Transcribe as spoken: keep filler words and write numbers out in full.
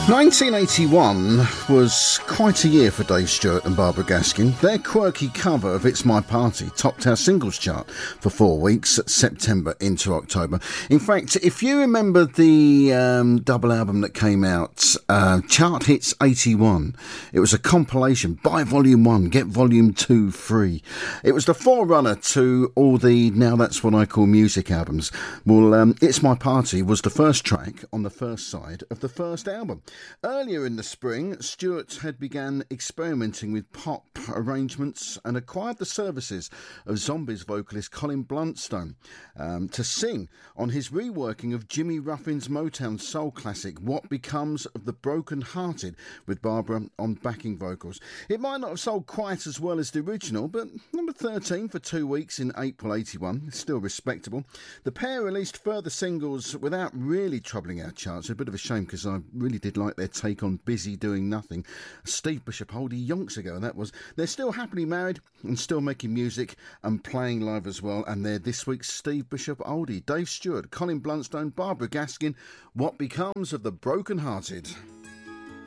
nineteen eighty-one was quite a year for Dave Stewart and Barbara Gaskin. Their quirky cover of It's My Party topped our singles chart for four weeks, September into October. In fact, if you remember the um, double album that came out, uh, Chart Hits eighty-one, it was a compilation. Buy Volume one, get Volume two free. It was the forerunner to all the Now That's What I Call Music albums. Well, um, It's My Party was the first track on the first side of the first album. Earlier in the spring, Stewart had begun experimenting with pop arrangements and acquired the services of Zombies vocalist Colin Blunstone um, to sing on his reworking of Jimmy Ruffin's Motown soul classic What Becomes of the Broken Hearted, with Barbara on backing vocals. It might not have sold quite as well as the original, but number thirteen for two weeks in April eighty-one, still respectable. The pair released further singles without really troubling our charts. A bit of a shame because I really did like their take on Busy Doing Nothing. Steve Bishop Oldie yonks ago, that was. They're still happily married and still making music and playing live as well, and they're this week's Steve Bishop Oldie. Dave Stewart, Colin Blunstone, Barbara Gaskin, What Becomes of the Broken Hearted.